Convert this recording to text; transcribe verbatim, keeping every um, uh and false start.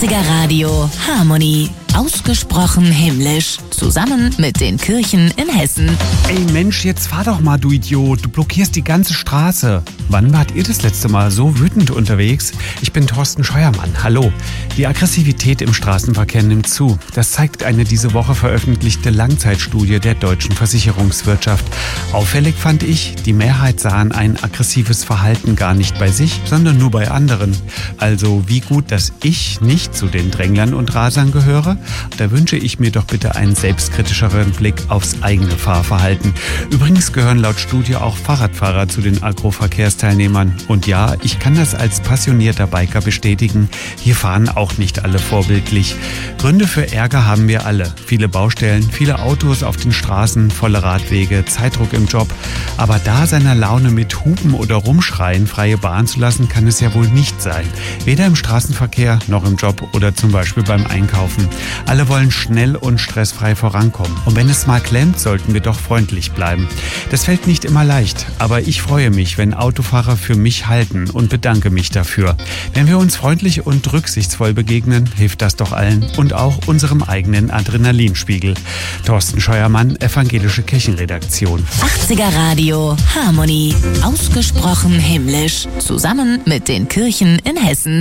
achtziger Radio Harmonie. Ausgesprochen himmlisch. Zusammen mit den Kirchen in Hessen. Ey Mensch, jetzt fahr doch mal, du Idiot. Du blockierst die ganze Straße. Wann wart ihr das letzte Mal so wütend unterwegs? Ich bin Thorsten Scheuermann. Hallo. Die Aggressivität im Straßenverkehr nimmt zu. Das zeigt eine diese Woche veröffentlichte Langzeitstudie der deutschen Versicherungswirtschaft. Auffällig fand ich, die Mehrheit sahen ein aggressives Verhalten gar nicht bei sich, sondern nur bei anderen. Also wie gut, dass ich nicht zu den Dränglern und Rasern gehöre? Da wünsche ich mir doch bitte einen selbstkritischeren Blick aufs eigene Fahrverhalten. Übrigens gehören laut Studie auch Fahrradfahrer zu den Aggro-Verkehrsteilnehmern. Und ja, ich kann das als passionierter Biker bestätigen. Hier fahren auch nicht alle vorbildlich. Gründe für Ärger haben wir alle. Viele Baustellen, viele Autos auf den Straßen, volle Radwege, Zeitdruck im Job. Aber da seiner Laune mit Hupen oder Rumschreien freie Bahn zu lassen, kann es ja wohl nicht sein. Weder im Straßenverkehr noch im Job oder zum Beispiel beim Einkaufen. Alle wollen schnell und stressfrei vorankommen. Und wenn es mal klemmt, sollten wir doch freundlich bleiben. Das fällt nicht immer leicht, aber ich freue mich, wenn Autofahrer für mich halten und bedanke mich dafür. Wenn wir uns freundlich und rücksichtsvoll begegnen, hilft das doch allen und auch unserem eigenen Adrenalinspiegel. Thorsten Scheuermann, Evangelische Kirchenredaktion. achtziger Radio Harmonie. Ausgesprochen himmlisch. Zusammen mit den Kirchen in Hessen.